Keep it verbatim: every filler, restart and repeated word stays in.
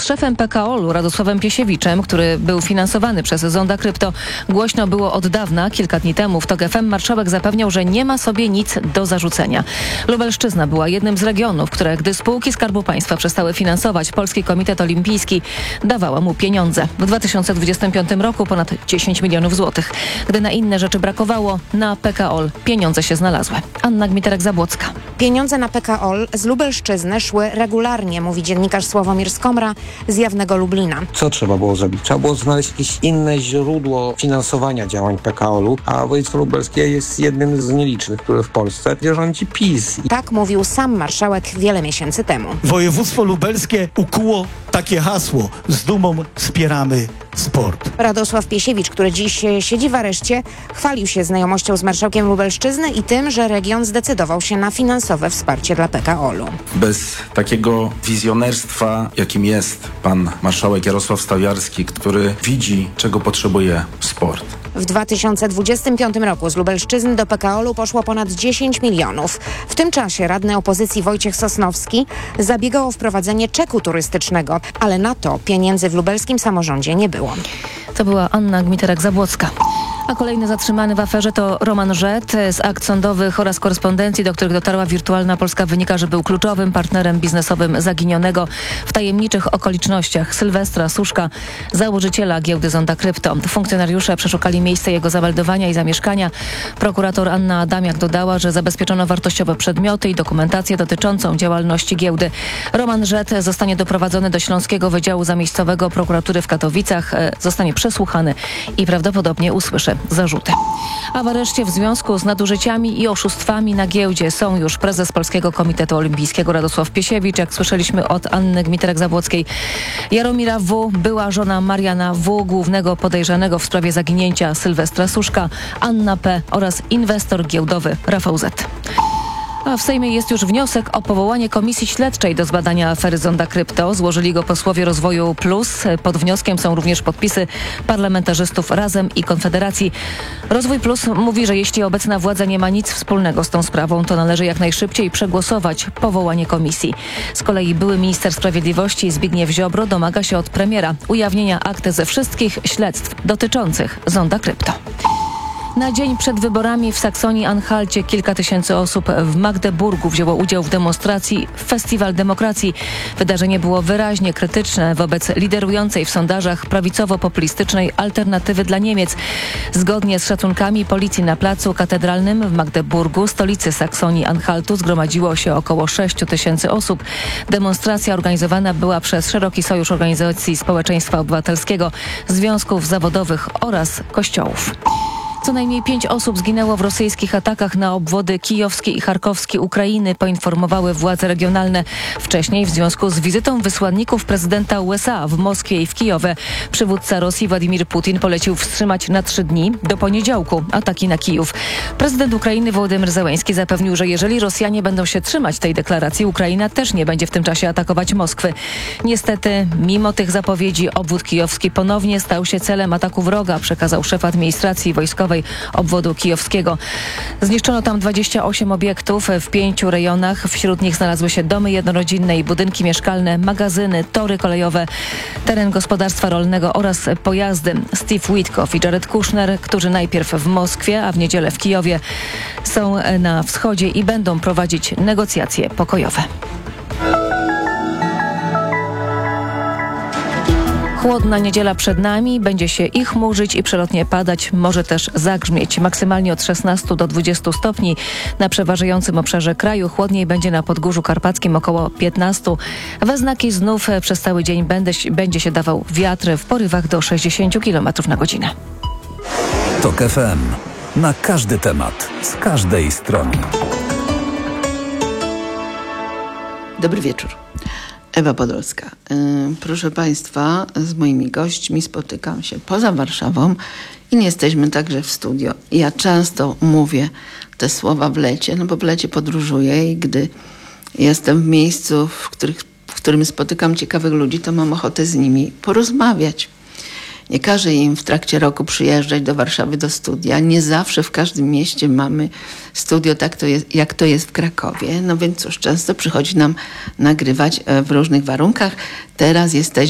szefem P K O L-u Radosławem Piesiewiczem, który był finansowany przez Zonda Krypto, głośno było od dawna. Kilka dni temu w TOK F M marszałek zapewniał, że nie ma sobie nic do zarzucenia. Lubelszczyzna była jednym z regionów, które, gdy spółki Skarbu Państwa przestały finansować Polski Komitet Olimpijski, dawała mu pieniądze. W dwa tysiące dwudziestym piątym roku ponad dziesięć milionów złotych. Gdy na inne rzeczy brakowało, na P K O L pieniądze się znalazły. Anna Gmiterek-Zabłocka. Pieniądze na P K O L z Lubelszczyzny szły regularnie, mówi dziennikarz Sławomir Skomra z Jawnego Lublina. Co trzeba było zrobić? Trzeba było znaleźć jakieś inne źródło finansowania działań P K O L-u, a województwo lubelskie jest jednym z nielicznych, które w Polsce, gdzie rządzi PiS. Tak mówił sam marszałek wiele miesięcy temu. Województwo lubelskie ukuło takie hasło: z dumą wspieramy sport. Radosław Piesiewicz, który dziś siedzi w areszcie, chwalił się znajomością z marszałkiem Lubelszczyzny i tym, że region zdecydował się na finansowe wsparcie dla P K O L-u. Bez takiego wizjonerstwa, jakim jest pan marszałek Jarosław Stawiarski, który widzi, czego potrzebuje sport. W dwa tysiące dwudziestym piątym roku z Lubelszczyzny do P K O L-u poszło ponad dziesięć milionów. W tym czasie radny opozycji Wojciech Sosnowski zabiegał o wprowadzenie czeku turystycznego, ale na to pieniędzy w lubelskim samorządzie nie było. To była Anna Gmiterek-Zabłocka. A kolejny zatrzymany w aferze to Roman Rzet. Z akt sądowych oraz korespondencji, do których dotarła Wirtualna Polska, wynika, że był kluczowym partnerem biznesowym zaginionego w tajemniczych okolicznościach Sylwestra Suszka, założyciela giełdy Zonda Krypto. Funkcjonariusze przeszukali miejsce jego zameldowania i zamieszkania. Prokurator Anna Adamiak dodała, że zabezpieczono wartościowe przedmioty i dokumentację dotyczącą działalności giełdy. Roman Rzet zostanie doprowadzony do Śląskiego Wydziału Zamiejscowego Prokuratury w Katowicach. Zostanie przesłuchany i prawdopodobnie usłyszy zarzuty. A w areszcie w związku z nadużyciami i oszustwami na giełdzie są już prezes Polskiego Komitetu Olimpijskiego Radosław Piesiewicz, jak słyszeliśmy od Anny Gmiterek-Zabłockiej, Jaromira W., była żona Mariana W., głównego podejrzanego w sprawie zaginięcia Sylwestra Suszka, Anna P. oraz inwestor giełdowy Rafał Z. A w Sejmie jest już wniosek o powołanie komisji śledczej do zbadania afery Zonda Krypto. Złożyli go posłowie Rozwoju Plus. Pod wnioskiem są również podpisy parlamentarzystów Razem i Konfederacji. Rozwój Plus mówi, że jeśli obecna władza nie ma nic wspólnego z tą sprawą, to należy jak najszybciej przegłosować powołanie komisji. Z kolei były minister sprawiedliwości Zbigniew Ziobro domaga się od premiera ujawnienia akt ze wszystkich śledztw dotyczących Zonda Krypto. Na dzień przed wyborami w Saksonii-Anhalcie kilka tysięcy osób w Magdeburgu wzięło udział w demonstracji Festiwal Demokracji. Wydarzenie było wyraźnie krytyczne wobec liderującej w sondażach prawicowo-populistycznej Alternatywy dla Niemiec. Zgodnie z szacunkami policji na placu katedralnym w Magdeburgu, stolicy Saksonii-Anhaltu, zgromadziło się około sześć tysięcy osób. Demonstracja organizowana była przez Szeroki Sojusz Organizacji Społeczeństwa Obywatelskiego, związków zawodowych oraz kościołów. Co najmniej pięć osób zginęło w rosyjskich atakach na obwody kijowskie i charkowskie Ukrainy, poinformowały władze regionalne. Wcześniej w związku z wizytą wysłanników prezydenta U S A w Moskwie i w Kijowie przywódca Rosji Władimir Putin polecił wstrzymać na trzy dni do poniedziałku ataki na Kijów. Prezydent Ukrainy Wołodymyr Zełenski zapewnił, że jeżeli Rosjanie będą się trzymać tej deklaracji, Ukraina też nie będzie w tym czasie atakować Moskwy. Niestety, mimo tych zapowiedzi, obwód kijowski ponownie stał się celem ataku wroga, przekazał szef administracji wojskowej obwodu kijowskiego. Zniszczono tam dwadzieścia osiem obiektów w pięciu rejonach. Wśród nich znalazły się domy jednorodzinne i budynki mieszkalne, magazyny, tory kolejowe, teren gospodarstwa rolnego oraz pojazdy. Steve Witkoff i Jared Kushner, którzy najpierw w Moskwie, a w niedzielę w Kijowie, są na wschodzie i będą prowadzić negocjacje pokojowe. Chłodna niedziela przed nami, będzie się i chmurzyć, i przelotnie padać, może też zagrzmieć. Maksymalnie od szesnastu do dwudziestu stopni. Na przeważającym obszarze kraju chłodniej będzie na Podgórzu Karpackim około piętnastu. We znaki znów przez cały dzień będzie, będzie się dawał wiatr w porywach do sześćdziesięciu kilometrów na godzinę. TOK F M. Na każdy temat, z każdej strony. Dobry wieczór. Ewa Podolska. Yy, proszę Państwa, z moimi gośćmi spotykam się poza Warszawą i nie jesteśmy także w studio. Ja często mówię te słowa w lecie, no bo w lecie podróżuję i gdy jestem w miejscu, w, których, w którym spotykam ciekawych ludzi, to mam ochotę z nimi porozmawiać. Nie każę im w trakcie roku przyjeżdżać do Warszawy do studia. Nie zawsze w każdym mieście mamy studio, tak to jest, jak to jest w Krakowie. No więc cóż, często przychodzi nam nagrywać w różnych warunkach. Teraz jesteśmy